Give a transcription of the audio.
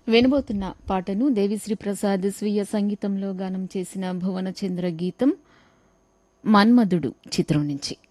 వినబోతున్న పాటను దేవిశ్రీ ప్రసాద్ స్వీయ సంగీతంలో గానం చేసిన భువనచంద్ర గీతం మన్మధుడు చిత్రం నుంచి.